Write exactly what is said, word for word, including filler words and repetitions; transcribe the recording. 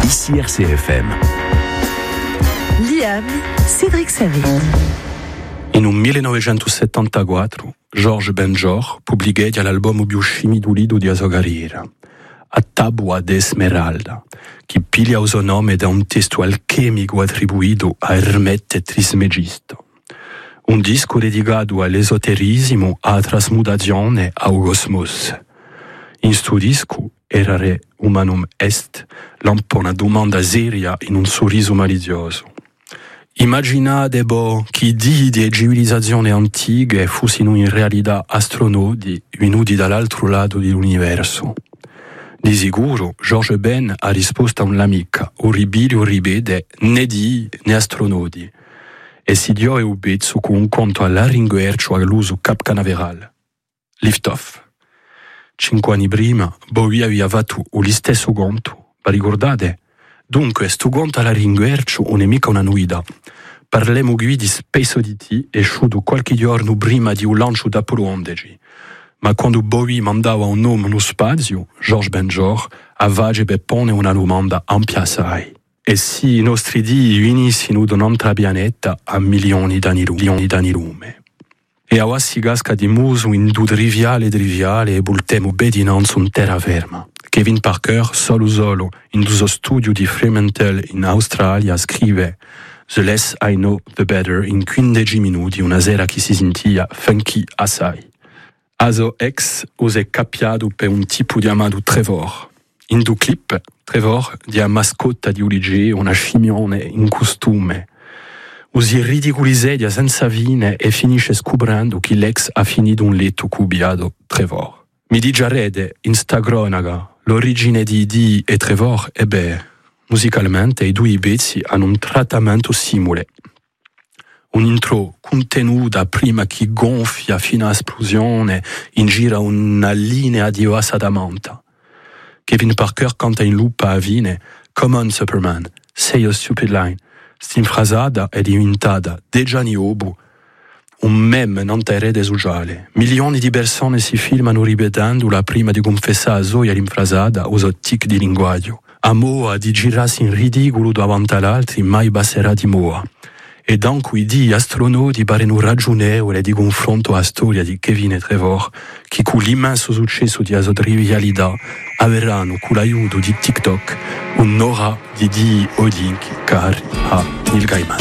Ici R C F M. Liam, Cédric Saville. In un millenovecentosettantaquattro, Georges Benjor pubblicò l'album Biochimie du lido di Azogarira, a Tábua de Esmeralda, che piglia il suo nome da un testo alchemico attribuito a Hermette Trismegisto. Un disco dedicato all'esoterismo, alla trasmutazione e al cosmos. In sto disco, Errare Humanum Est, lampa una domanda seria in un sorriso malizioso. Immaginate bo che di di civilizzazioni antiche fossero in realtà astronauti venuti dall'altro lato dell'universo. Di sicuro, Georges Ben ha risposto a un'amica, orribile o ribede, né di né astronauti, e si dio e ubezzo con un conto all'arringuercio all'uso Cap Canaveral. Lift off. Cinque anni prima, Bowie aveva fatto lo stesso conto, ma ricordate? Dunque, sto conto all'arringuercio non è mica una novità. Parliamo qui di Space Oddity, esciuto qualche giorno prima di un lancio d'Apollo undici. Ma quando Bowie mandava un nome nello spazio, Georges Benjor aveva per porre una domanda ampia assai. E se i nostri dì venissero da un'altra pianeta a milioni d'anni lume? E ora si casca di muso in due triviale triviale e voltemo ben dinanzi un terraferma. Kevin Parker, solo solo, in suo studio di Fremantle in Australia, scrive The less I know, the better, in quindici minuti, una sera che si sentia funky assai. Aso ex ose capiato per un tipo chiamato Trevor. In due clip, Trevor di a mascotta di Ulige, una scimmione in costume. Usi ridicolizza senza fine e finisce scoprendo che l'ex ha finito un letto cubiato Trevor. Mi dice Rede, in sta cronaca, l'origine di Dee e Trevor, e beh, musicalmente i due pezzi hanno un trattamento simile. Un intro contenuta prima che gonfia fino a esplosione in gira una linea di ossa d'amanta. Kevin Parker canta in lupa a vine Come on Superman, say your stupid line. St'infrasata è diventata de gianni obo un meme non te rete sociale. Milioni di persone si filmano ripetendola prima di confessare a Zoya l'infrasata o tic di linguaggio. A Moa di girarsi in ridicolo davanti all'altri mai basterà di Moa. E dunque i di astronauti paiono ragionevoli di confronto alla storia di Kevin e Trevor, che con l'immenso successo di questa trivialità avranno con l'aiuto di TikTok un'ora di di Odin che cari a Neil Gaiman.